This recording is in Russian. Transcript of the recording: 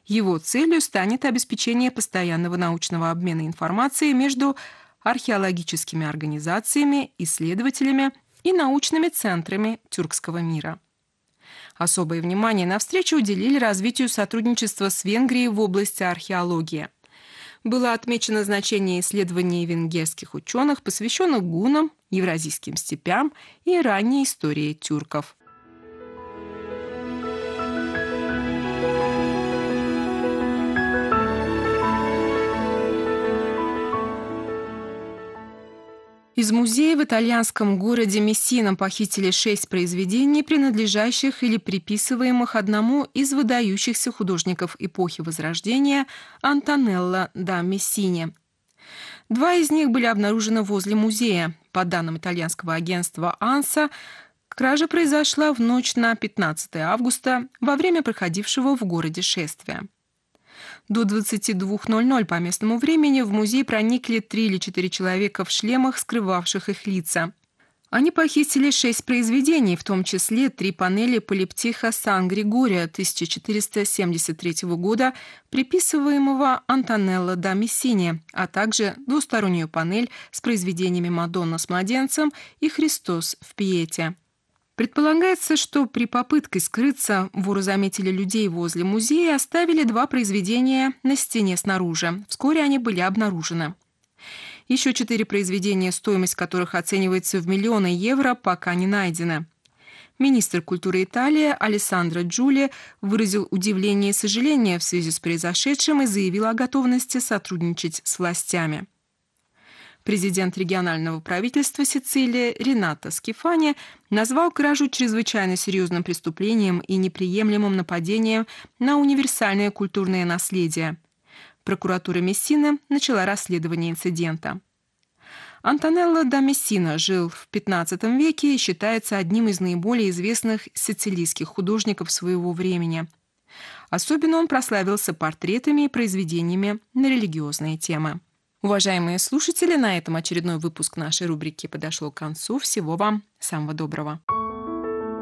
Его целью станет обеспечение постоянного научного обмена информацией между археологическими организациями, исследователями и научными центрами тюркского мира. Особое внимание на встрече уделили развитию сотрудничества с Венгрией в области археологии. Было отмечено значение исследований венгерских ученых, посвященных гуннам, евразийским степям и ранней истории тюрков. Из музея в итальянском городе Мессина похитили 6 произведений, принадлежащих или приписываемых одному из выдающихся художников эпохи Возрождения Антонелло да Мессини. 2 из них были обнаружены возле музея. По данным итальянского агентства «Анса», кража произошла в ночь на 15 августа во время проходившего в городе шествия. До 22:00 по местному времени в музей проникли 3 или 4 человека в шлемах, скрывавших их лица. Они похитили 6 произведений, в том числе 3 панели полиптиха Сан-Григория 1473 года, приписываемого Антонелло да Мессини, а также двустороннюю панель с произведениями «Мадонна с младенцем» и «Христос в Пиете». Предполагается, что при попытке скрыться воры заметили людей возле музея и оставили 2 произведения на стене снаружи. Вскоре они были обнаружены. Еще 4 произведения, стоимость которых оценивается в миллионы евро, пока не найдены. Министр культуры Италии Алессандро Джули выразил удивление и сожаление в связи с произошедшим и заявил о готовности сотрудничать с властями. Президент регионального правительства Сицилии Ренато Скифани назвал кражу чрезвычайно серьезным преступлением и неприемлемым нападением на универсальное культурное наследие. Прокуратура Мессины начала расследование инцидента. Антонелло да Мессина жил в XV веке и считается одним из наиболее известных сицилийских художников своего времени. Особенно он прославился портретами и произведениями на религиозные темы. Уважаемые слушатели, на этом очередной выпуск нашей рубрики подошел к концу. Всего вам самого доброго.